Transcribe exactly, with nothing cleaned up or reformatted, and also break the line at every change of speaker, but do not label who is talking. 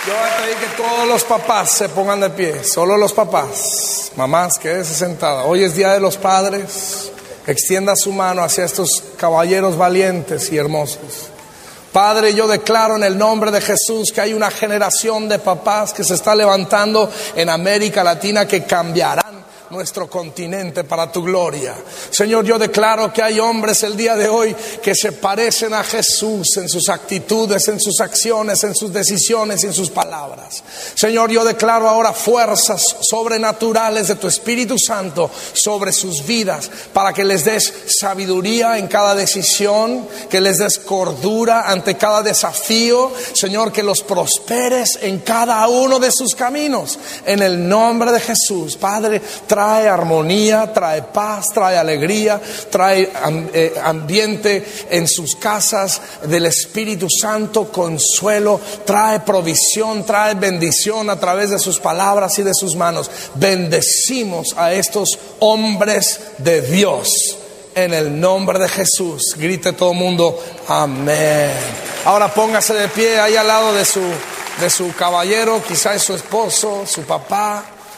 Yo voy a pedir que todos los papás se pongan de pie, solo los papás. Mamás, quédese sentada. Hoy es Día de los Padres. Extienda su mano hacia estos caballeros valientes y hermosos. Padre, yo declaro en el nombre de Jesús que hay una generación de papás que se está levantando en América Latina que cambiarán nuestro continente para tu gloria. Señor, yo declaro que hay hombres el día de hoy que se parecen a Jesús en sus actitudes, en sus acciones, en sus decisiones y en sus palabras. Señor, yo declaro ahora fuerzas sobrenaturales de tu Espíritu Santo sobre sus vidas para que les des sabiduría en cada decisión, que les des cordura ante cada desafío. Señor, que los prosperes en cada uno de sus caminos. En el nombre de Jesús, Padre, trae Trae armonía, trae paz, trae alegría, trae eh, ambiente en sus casas del Espíritu Santo, consuelo, trae provisión, trae bendición a través de sus palabras y de sus manos. Bendecimos a estos hombres de Dios en el nombre de Jesús. Grite todo el mundo, amén. Ahora póngase de pie ahí al lado de su, de su caballero, quizás es su esposo, su papá.